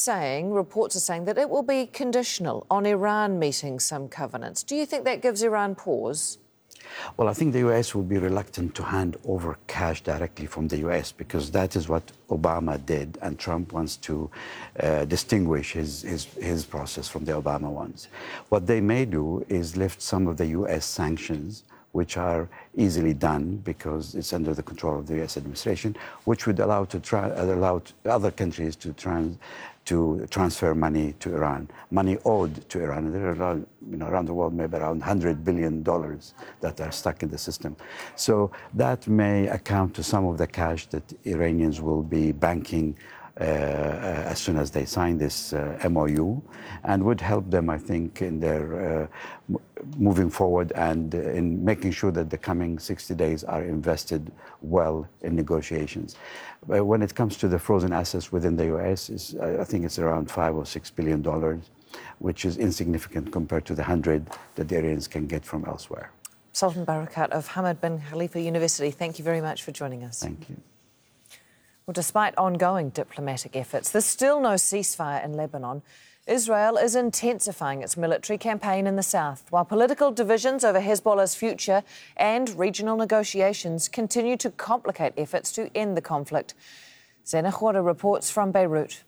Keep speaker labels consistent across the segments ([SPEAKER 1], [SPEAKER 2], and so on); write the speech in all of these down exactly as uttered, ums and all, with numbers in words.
[SPEAKER 1] saying, reports are saying, that it will be conditional on Iran meeting some covenants. Do you think that gives Iran pause?
[SPEAKER 2] Well, I think the U S will be reluctant to hand over cash directly from the U S because that is what Obama did, and Trump wants to uh, distinguish his, his, his process from the Obama ones. What they may do is lift some of the U S sanctions, which are easily done because it's under the control of the U S administration, which would allow to try, allow other countries to trans, to transfer money to Iran, money owed to Iran. There are around, you know, around the world maybe around one hundred billion dollars that are stuck in the system. So that may account to some of the cash that Iranians will be banking Uh, uh, as soon as they sign this uh, M O U, and would help them, I think, in their uh, moving forward and uh, in making sure that the coming sixty days are invested well in negotiations. But when it comes to the frozen assets within the U S, is, I think it's around five or six billion dollars, which is insignificant compared to the hundred that the Iranians can get from elsewhere.
[SPEAKER 1] Sultan Barakat of Hamad bin Khalifa University, thank you very much for joining us.
[SPEAKER 2] Thank you.
[SPEAKER 1] Well, despite ongoing diplomatic efforts, there's still no ceasefire in Lebanon. Israel is intensifying its military campaign in the south, while political divisions over Hezbollah's future and regional negotiations continue to complicate efforts to end the conflict. Zena Khoury reports from Beirut.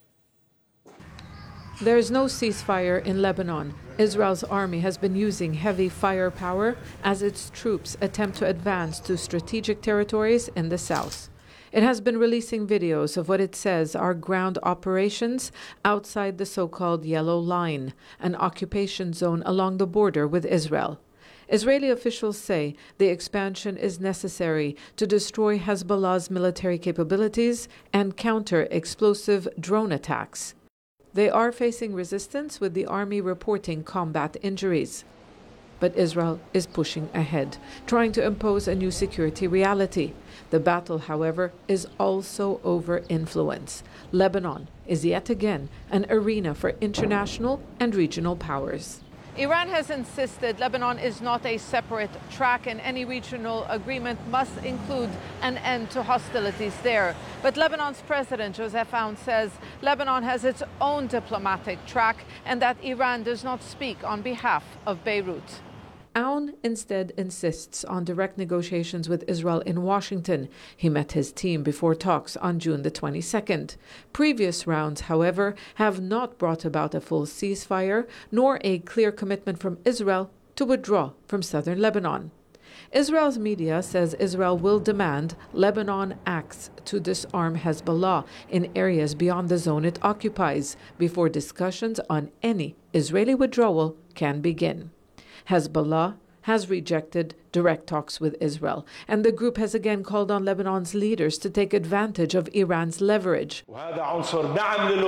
[SPEAKER 3] There is no ceasefire in Lebanon. Israel's army has been using heavy firepower as its troops attempt to advance to strategic territories in the south. It has been releasing videos of what it says are ground operations outside the so-called Yellow Line, an occupation zone along the border with Israel. Israeli officials say the expansion is necessary to destroy Hezbollah's military capabilities and counter explosive drone attacks. They are facing resistance, with the army reporting combat injuries. But Israel is pushing ahead, trying to impose a new security reality. The battle, however, is also over influence. Lebanon is yet again an arena for international and regional powers.
[SPEAKER 4] Iran has insisted Lebanon is not a separate track, and any regional agreement must include an end to hostilities there. But Lebanon's President Joseph Aoun says Lebanon has its own diplomatic track and that Iran does not speak on behalf of Beirut.
[SPEAKER 3] Aoun instead insists on direct negotiations with Israel in Washington. He met his team before talks on June the twenty-second. Previous rounds, however, have not brought about a full ceasefire, nor a clear commitment from Israel to withdraw from southern Lebanon. Israel's media says Israel will demand Lebanon acts to disarm Hezbollah in areas beyond the zone it occupies before discussions on any Israeli withdrawal can begin. Hezbollah has rejected direct talks with Israel, and the group has again called on Lebanon's leaders to take advantage of Iran's leverage. Hassan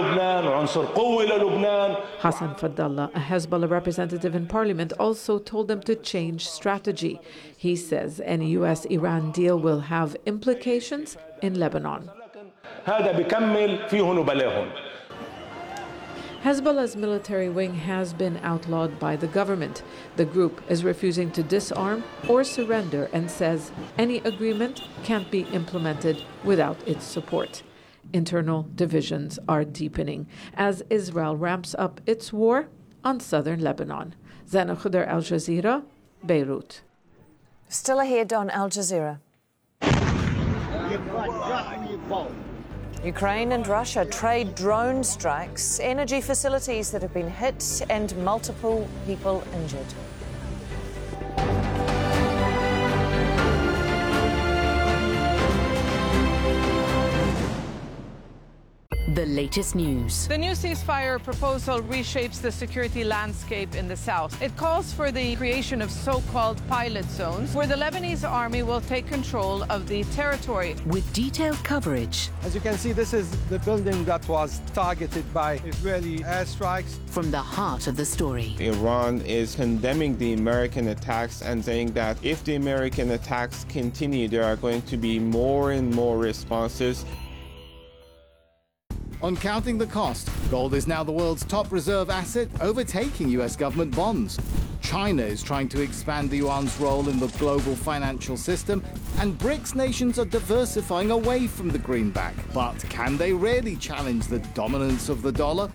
[SPEAKER 3] Fadlallah, a Hezbollah representative in parliament, also told them to change strategy. He says any U S Iran deal will have implications in Lebanon. Hezbollah's military wing has been outlawed by the government. The group is refusing to disarm or surrender and says any agreement can't be implemented without its support. Internal divisions are deepening as Israel ramps up its war on southern Lebanon. Zena Khoury, Al Jazeera, Beirut.
[SPEAKER 1] Still ahead on Al Jazeera. Ukraine and Russia trade drone strikes, energy facilities that have been hit, and multiple people injured.
[SPEAKER 5] The latest news.
[SPEAKER 4] The new ceasefire proposal reshapes the security landscape in the south. It calls for the creation of so-called pilot zones where the Lebanese army will take control of the territory.
[SPEAKER 5] With detailed coverage.
[SPEAKER 6] As you can see, this is the building that was targeted by Israeli airstrikes.
[SPEAKER 5] From the heart of the story.
[SPEAKER 7] Iran is condemning the American attacks and saying that if the American attacks continue, there are going to be more and more responses.
[SPEAKER 8] On counting the cost, gold is now the world's top reserve asset, overtaking U S government bonds. China is trying to expand the yuan's role in the global financial system, and BRICS nations are diversifying away from the greenback. But can they really challenge the dominance of the dollar?